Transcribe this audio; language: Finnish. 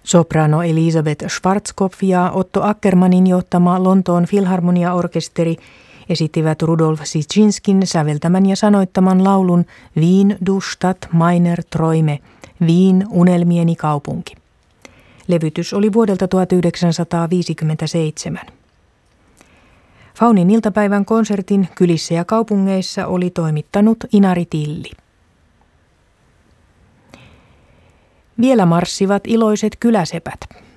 Soprano Elisabeth Schwarzkopf ja Otto Ackermannin johtama Lontoon Filharmonia-orkesteri esittivät Rudolf Sitchinskin säveltämän ja sanoittaman laulun Wien du Stadt meiner Träume, Wien unelmieni kaupunki. Levytys oli vuodelta 1957. Faunin iltapäivän konsertin kylissä ja kaupungeissa oli toimittanut Inari Tilli. Vielä marssivat iloiset kyläsepät.